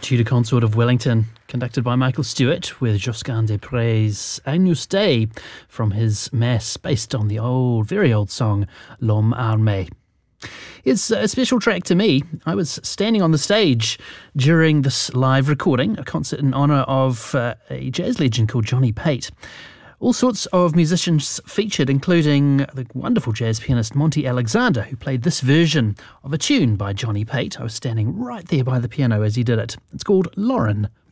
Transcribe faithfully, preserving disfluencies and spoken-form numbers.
Tudor Consort of Wellington, conducted by Michael Stewart with Josquin des Prez Agnus Dei from his Mass, based on the old, very old song L'Homme Armé. It's a special track to me. I was standing on the stage during this live recording, a concert in honour of uh, a jazz legend called Johnny Pate. All sorts of musicians featured, including the wonderful jazz pianist Monty Alexander, who played this version of a tune by Johnny Pate. I was standing right there by the piano as he did it. It's called Lauren.